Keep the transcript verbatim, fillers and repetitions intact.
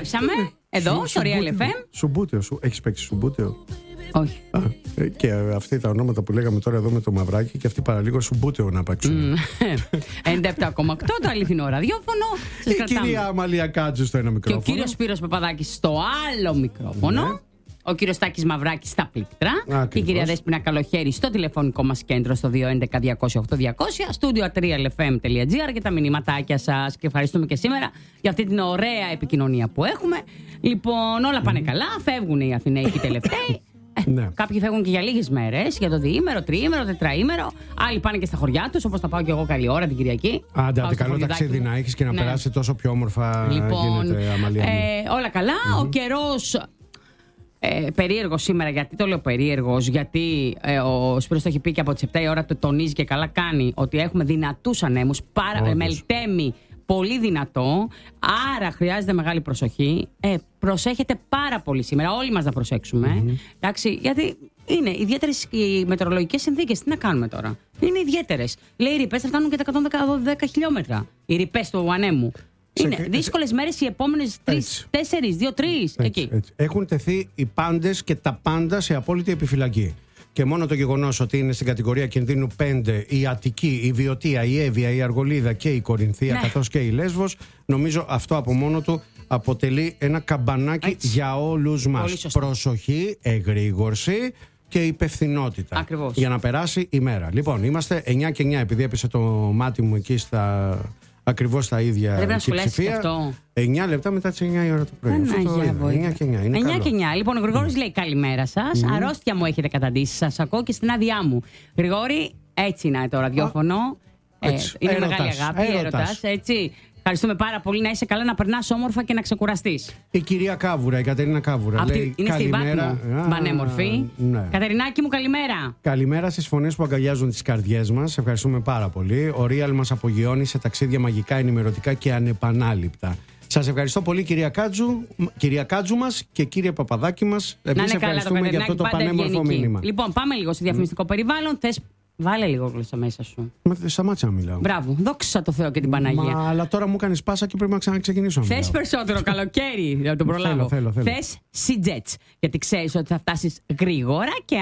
Επιστρέψαμε εδώ στο Real εφ εμ. Σουμπούτεο, σου έχεις παίξει σουμπούτεο? Όχι. Α, και αυτά τα ονόματα που λέγαμε τώρα εδώ με το μαυράκι, και αυτοί παραλίγο σουμπούτεο να παίξουν. ενενήντα επτά κόμμα οκτώ το αληθινό ραδιόφωνο. Η κυρία Αμαλία Κάτζου στο ένα μικρόφωνο. Και ο κύριος Σπύρος Παπαδάκης στο άλλο μικρόφωνο. Ναι. Ο κύριος Τάκης Μαυράκης στα πλήκτρα. Ακριβώς. Και η κυρία Δέσποινα Καλοχέρη στο τηλεφωνικό μας κέντρο στο δύο έντεκα διακόσια οκτώ διακόσια. Στούντιο at real f m dot g r και τα μηνύματάκια σας. Και ευχαριστούμε και σήμερα για αυτή την ωραία επικοινωνία που έχουμε. Λοιπόν, όλα πάνε καλά. Φεύγουν οι Αθηναίοι και οι τελευταίοι. Ε, ναι. Κάποιοι φεύγουν και για λίγες μέρες, για το διήμερο, τριήμερο, τετραήμερο. Άλλοι πάνε και στα χωριά τους, όπως θα πάω και εγώ καλή ώρα την Κυριακή. Άντε, άντε, καλό ταξίδι να έχεις και να ναι. περάσει τόσο πιο όμορφα. Λοιπόν, γίνεται, Αμαλία. Ε, όλα καλά. Mm-hmm. Ο καιρός. Ε, περίεργο σήμερα, γιατί το λέω περίεργος, γιατί ε, ο Σπύρος το έχει πει και από τις επτά η ώρα, το τονίζει και καλά κάνει, ότι έχουμε δυνατούς ανέμους, πάρα, μελτέμι πολύ δυνατό, άρα χρειάζεται μεγάλη προσοχή. Ε, προσέχετε πάρα πολύ σήμερα, όλοι μας να προσέξουμε. Mm-hmm. Εντάξει, γιατί είναι ιδιαίτερες οι μετεωρολογικές συνθήκες. Τι να κάνουμε τώρα? Είναι ιδιαίτερες. Λέει οι ρηπές θα φτάνουν και τα εκατόν δέκα χιλιόμετρα. Οι ρηπές του ανέμου. Είναι σε... δύσκολες μέρες οι επόμενες τρεις, τέσσερις, δύο, τρεις. Εκεί. Έτσι. Έχουν τεθεί οι πάντες και τα πάντα σε απόλυτη επιφυλακή. Και μόνο το γεγονός ότι είναι στην κατηγορία κινδύνου πέντε η Αττική, η Βιωτία, η Εύβοια, η Αργολίδα και η Κορινθία, ναι. καθώς και η Λέσβος, νομίζω αυτό από μόνο του αποτελεί ένα καμπανάκι έτσι. Για όλους μας. Προσοχή, εγρήγορση και υπευθυνότητα. Ακριβώς. Για να περάσει η μέρα. Λοιπόν, είμαστε εννιά και εννιά, επειδή έπεσε το μάτι μου εκεί στα. Ακριβώς τα ίδια. Πρέπει να σχολιάσεις αυτό. εννιά λεπτά μετά τις εννιά η ώρα το πρωί. εννιά και εννιά. Είναι εννιά και εννιά. Λοιπόν, ο Γρηγόρης mm. λέει καλημέρα σας. Mm. Αρρώστια μου έχετε καταντήσει. Σας ακούω και στην άδειά μου. Γρηγόρη, έτσι είναι το ραδιόφωνο. Ε, είναι έρωτας, μεγάλη αγάπη. Έρωτας. Έρωτας, έτσι. Ευχαριστούμε πάρα πολύ. Να είσαι καλά, να περνάς όμορφα και να ξεκουραστείς. Η κυρία Κάβουρα, η Κατερίνα Κάβουρα. Λέει, είναι καλημέρα. Στην πανέμορφη. Ναι. Κατερινάκη μου, καλημέρα. Καλημέρα στις φωνές που αγκαλιάζουν τις καρδιές μας. Ευχαριστούμε πάρα πολύ. Ο Real μας απογειώνει σε ταξίδια μαγικά, ενημερωτικά και ανεπανάληπτα. Σας ευχαριστώ πολύ, κυρία Κάτζου, κυρία Κάτζου μας και κύριε Παπαδάκη μας. Εμείς ευχαριστούμε για αυτό το πανέμορφο μήνυμα. Λοιπόν, πάμε λίγο στο διαφημιστικό mm. περιβάλλον. Θες... Βάλε λίγο γλώσσα μέσα σου. Μα σταμάτησα να μιλάω. Μπράβο, δόξα τω Θεώ και την Παναγία. Μα, αλλά τώρα μου έκανε πάσα και πρέπει να ξαναξεκινήσω. Θες περισσότερο καλοκαίρι, να τον προλάβω. Θες Sea Jets, γιατί ξέρεις ότι θα φτάσεις γρήγορα και